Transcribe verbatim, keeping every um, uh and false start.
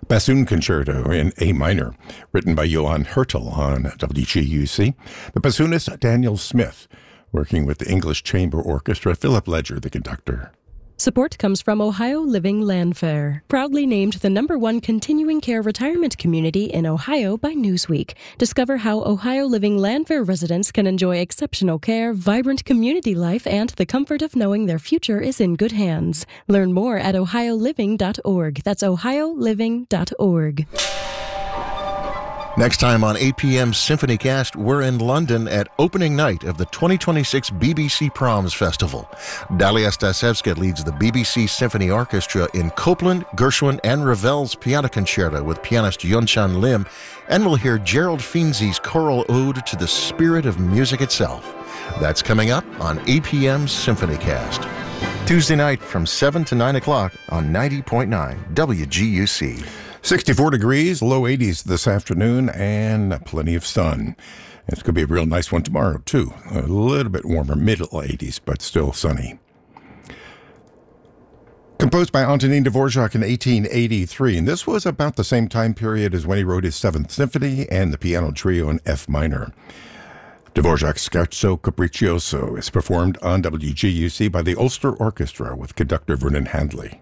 Bassoon Concerto in A minor, written by Johan Hertel on W G U C. The bassoonist Daniel Smith, working with the English Chamber Orchestra, Philip Ledger, the conductor. Support comes from Ohio Living Landfair, proudly named the number one continuing care retirement community in Ohio by Newsweek. Discover how Ohio Living Landfair residents can enjoy exceptional care, vibrant community life, and the comfort of knowing their future is in good hands. Learn more at ohio living dot org. That's ohio living dot org. Next time on eight p.m. SymphonyCast, we're in London at opening night of the twenty twenty-six B B C Proms Festival. Dalia Stasevska leads the B B C Symphony Orchestra in Copland, Gershwin, and Ravel's Piano Concerto with pianist Yunchan Lim, and we'll hear Gerald Finzi's choral ode to the spirit of music itself. That's coming up on eight p.m. SymphonyCast. Tuesday night from seven to nine o'clock on ninety point nine W G U C. sixty-four degrees, low eighties this afternoon, and plenty of sun. It's going to be a real nice one tomorrow, too. A little bit warmer, middle eighties, but still sunny. Composed by Antonin Dvorak in eighteen eighty-three, and this was about the same time period as when he wrote his Seventh Symphony and the piano trio in F minor. Dvorak's Scherzo Capriccioso is performed on W G U C by the Ulster Orchestra with conductor Vernon Handley.